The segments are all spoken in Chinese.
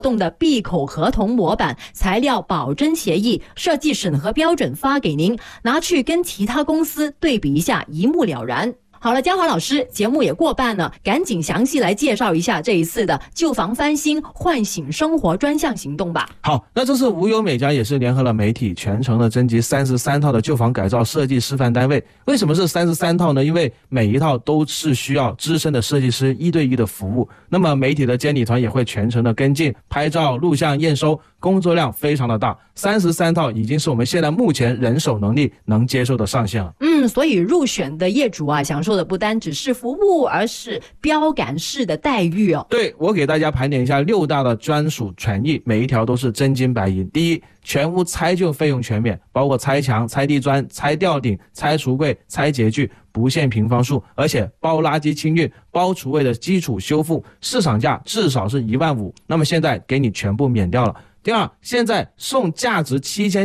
动的闭口合同模板、材料保真协议、设计审核标准发给您，拿去跟其他公司对比一下，一目了然。好了，嘉华老师，节目也过半了，赶紧详细来介绍一下这一次的旧房翻新唤醒生活专项行动吧。 好，那这次无忧美家也是联合了媒体，全程的征集33套的旧房改造设计示范单位。为什么是33套呢？因为每一套都是需要资深的设计师1对1的服务，那么媒体的监理团也会全程的跟进，拍照、录像、验收，工作量非常的大。33套已经是我们现在目前人手能力能接受的上限了。 所以入选的业主啊，享受的不单只是服务，而是标杆式的待遇哦。 对，我给大家盘点一下6大的专属权益，每一条都是真金白银。第一，全屋拆旧费用全免，包括拆墙、拆地砖、拆吊顶、拆橱柜、拆洁具，不限平方数，而且包垃圾清运、包厨卫的基础修复，市场价至少是15000，那么现在给你全部免掉了。第二，现在送价值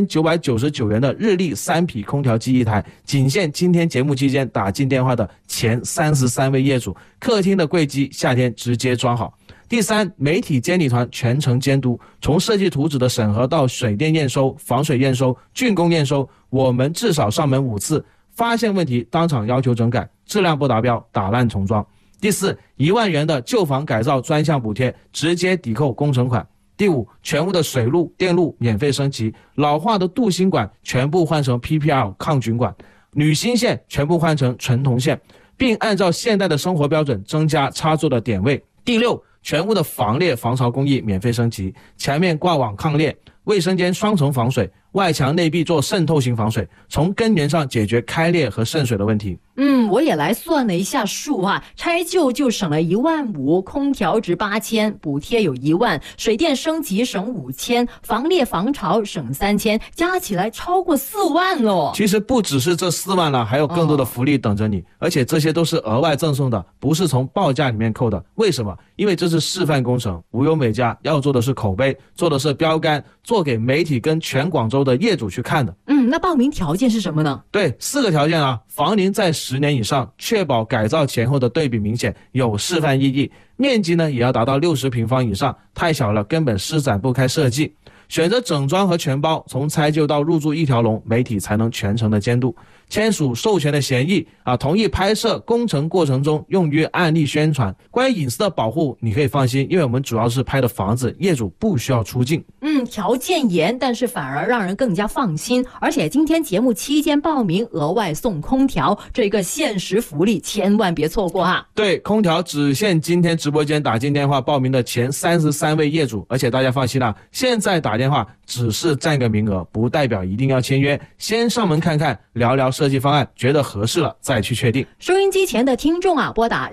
7999元的日立3匹空调机1台，仅限今天节目期间打进电话的前33位业主，客厅的柜机夏天直接装好。第三，媒体监理团全程监督，从设计图纸的审核到水电验收、防水验收、竣工验收，我们至少上门5次，发现问题当场要求整改，质量不达标打烂重装。第四，1万元的旧房改造专项补贴，直接抵扣工程款。第五，全屋的水路、电路免费升级，老化的镀锌管全部换成 PPL 抗菌管，铝锌线全部换成纯铜线，并按照现代的生活标准增加插座的点位。第六，全屋的防裂防潮工艺免费升级，墙面挂网抗裂，卫生间双层防水，外墙内壁做渗透型防水，从根源上解决开裂和渗水的问题。 我也来算了一下数啊，拆旧就省了15000，空调值8000，补贴有1万，水电升级省5000，防裂防潮省3000，加起来超过4万了。 其实不只是这4万了，还有更多的福利等着你，而且这些都是额外赠送的，不是从报价里面扣的。为什么？因为这是示范工程，无忧美家要做的是口碑，做的是标杆，做给媒体跟全广州的业主去看的。 那报名条件是什么呢？ 对，4个条件啊，房龄在10年以上，确保改造前后的对比明显，有示范意义，面积呢也要达到60平方以上，太小了根本施展不开设计。选择整装和全包，从拆旧到入住一条龙，媒体才能全程的监督。签署授权的协议同意拍摄工程过程中用于案例宣传。关于隐私的保护你可以放心，因为我们主要是拍的房子，业主不需要出境。 条件严，但是反而让人更加放心。而且今天节目期间报名额外送空调，这个限时福利千万别错过哈。 对，空调只限今天直播间打进电话报名的前33位业主，而且大家放心现在打电话只是占个名额，不代表一定要签约，先上门看看，聊聊设计方案，觉得合适了再去确定。 收音机前的听众拨打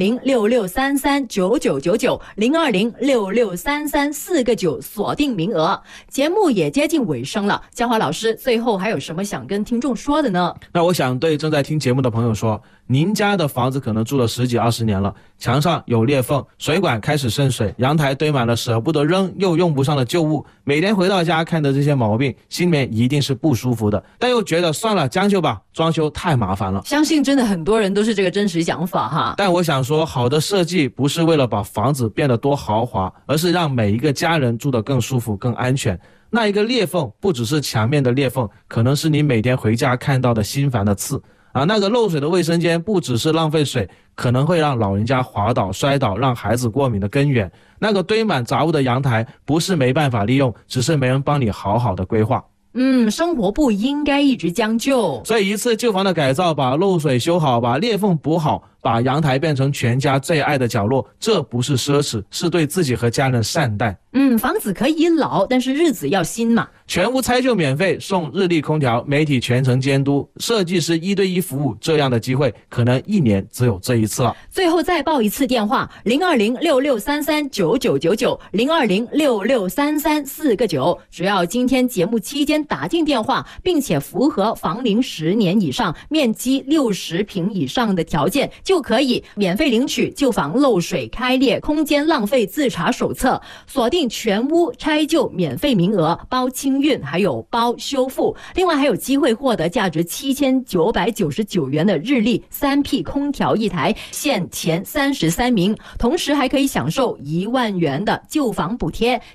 02066339999 020663349锁定名额。节目也接近尾声了，嘉华老师最后还有什么想跟听众说的呢？ 那我想对正在听节目的朋友说，您家的房子可能住了10几20年了，墙上有裂缝，水管开始渗水，阳台堆满了舍不得扔又用不上的旧物，每天回到家看的这些毛病，心里面一定是不舒服的，但又觉得算了，将就吧，装修太麻烦了。 相信真的很多人都是这个真实想法哈。 但我想说，好的设计不是为了把房子变得多豪华，而是让每一个家人住得更舒服更安全。那一个裂缝不只是墙面的裂缝，可能是你每天回家看到的心烦的刺那个漏水的卫生间不只是浪费水，可能会让老人家滑倒摔倒，让孩子过敏的根源。那个堆满杂物的阳台不是没办法利用，只是没人帮你好好的规划。 生活不应该一直将就， 所以一次旧房的改造，把漏水修好，把裂缝补好，把阳台变成全家最爱的角落，这不是奢侈，是对自己和家人善待。 房子可以老，但是日子要新嘛。 全屋拆旧免费，送日立空调，媒体全程监督，设计师1对1服务，这样的机会可能1年只有这一次了。 最后再报一次电话02066339999 020663349，只要今天节目期间打进电话，并且符合房龄10年以上、面积60平以上的条件，就可以免费领取旧房漏水开裂空间浪费自查手册，锁定全屋拆旧免费名额，包清运还有包修复，另外还有机会获得价值7999元的日立3匹空调1台，限前33名，同时还可以享受1万元的旧房补贴，